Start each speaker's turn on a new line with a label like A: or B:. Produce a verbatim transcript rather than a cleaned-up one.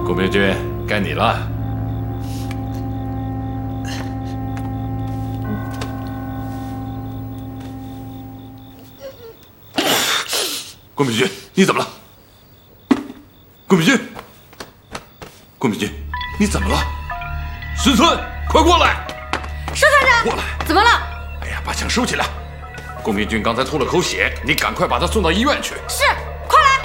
A: 顾明君，该你了。顾明君，你怎么了？顾明君，顾明君，你怎么了？孙村，快过来！
B: 收团长，
A: 过来！
B: 怎么了？
A: 哎呀，把枪收起来！顾明君刚才吐了口血，你赶快把他送到医院去。
B: 是。